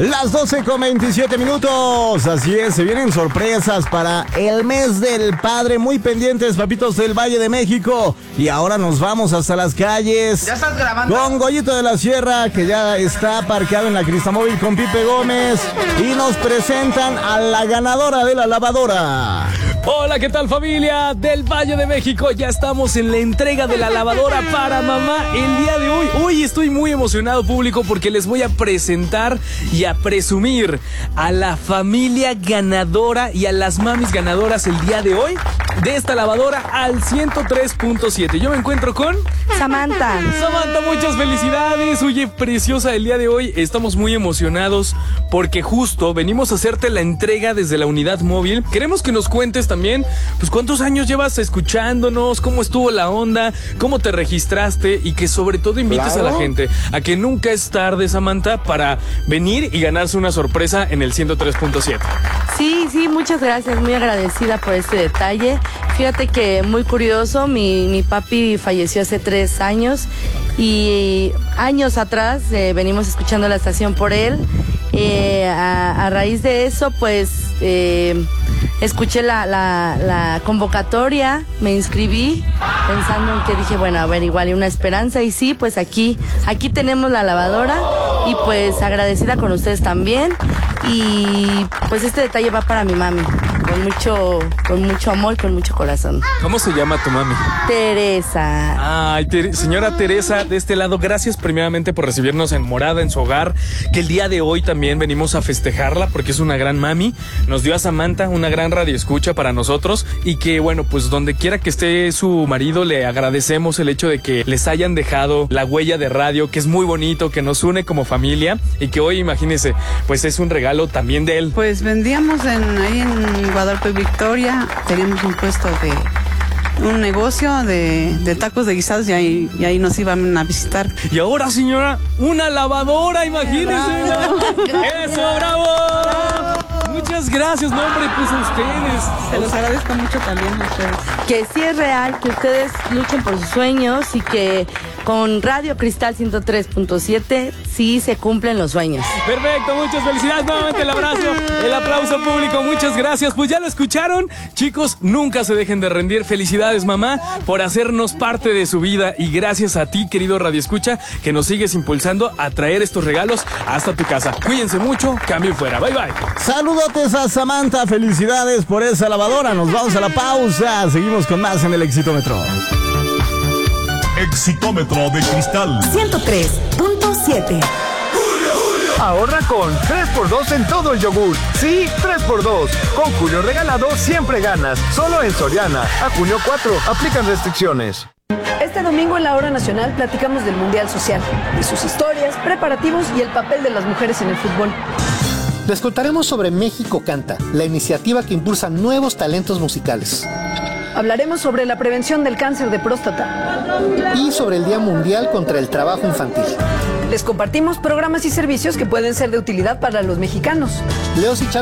Las 12:27. Así es, se vienen sorpresas para el mes del padre. Muy pendientes, papitos del Valle de México. Y ahora nos vamos hasta las calles. ¿Ya estás grabando? Con Goyito de la Sierra, que ya está parqueado en la Cristamóvil con Pipe Gómez. Y nos presentan a la ganadora de la lavadora. Hola, ¿qué tal, familia del Valle de México? Ya estamos en la entrega de la lavadora para mamá el día de hoy. Hoy estoy muy emocionado, público, porque les voy a presentar y a presumir a la familia ganadora y a las mamis ganadoras el día de hoy de esta lavadora al 103.7. Yo me encuentro con Samantha, muchas felicidades. Oye, preciosa, el día de hoy estamos muy emocionados porque justo venimos a hacerte la entrega desde la unidad móvil. Queremos que nos cuentes también, pues, cuántos años llevas escuchándonos, cómo estuvo la onda, cómo te registraste y que sobre todo invites a la gente a que nunca es tarde, Samantha, para venir y ganarse una sorpresa en el 103.7. Sí, muchas gracias, muy agradecida por este detalle. Fíjate que muy curioso, mi papi falleció hace 3 años y años atrás venimos escuchando la estación por él. A raíz de eso, pues escuché la convocatoria, me inscribí pensando en que dije, bueno, a ver, igual y una esperanza, y sí, pues aquí tenemos la lavadora y pues agradecida con ustedes también, y pues este detalle va para mi mami, con mucho amor y con mucho corazón. ¿Cómo se llama tu mami? Teresa. Ay, señora Teresa, de este lado, gracias primeramente por recibirnos en morada, en su hogar, que el día de hoy también venimos a festejarla porque es una gran mami. Nos dio a Samantha una gran radioescucha para nosotros y que, bueno, pues donde quiera que esté su marido, le agradecemos el hecho de que les hayan dejado la huella de radio, que es muy bonito, que nos une como familia y que hoy, imagínense, pues es un regalo también de él. Pues vendíamos ahí en Guadalupe Victoria, teníamos un puesto un negocio de tacos de guisados y ahí nos iban a visitar. Y ahora, señora, una lavadora, imagínense. ¡Bravo! ¡Eso, bravo! Muchas gracias, no, hombre, pues a ustedes. Se los agradezco mucho también a ustedes. Que sí es real, que ustedes luchen por sus sueños y que con Radio Cristal 103.7 sí se cumplen los sueños. Perfecto, muchas felicidades, nuevamente el abrazo, el aplauso público, muchas gracias. Pues ya lo escucharon, chicos, nunca se dejen de rendir. Felicidades, mamá, por hacernos parte de su vida, y gracias a ti, querido radioescucha, que nos sigues impulsando a traer estos regalos hasta tu casa. Cuídense mucho, cambio fuera, bye bye. Saludotes a Samantha, felicidades por esa lavadora. Nos vamos a la pausa, seguimos con más en el Exitómetro. Exitómetro de Cristal 103.7. Ahorra con 3x2 en todo el yogur. Sí, 3x2. Con Julio Regalado siempre ganas. Solo en Soriana. A junio 4. Aplican restricciones. Este domingo en la Hora Nacional platicamos del Mundial Social, de sus historias, preparativos y el papel de las mujeres en el fútbol. Les contaremos sobre México Canta, la iniciativa que impulsa nuevos talentos musicales. Hablaremos sobre la prevención del cáncer de próstata. Y sobre el Día Mundial contra el Trabajo Infantil. Les compartimos programas y servicios que pueden ser de utilidad para los mexicanos. Leo Sichal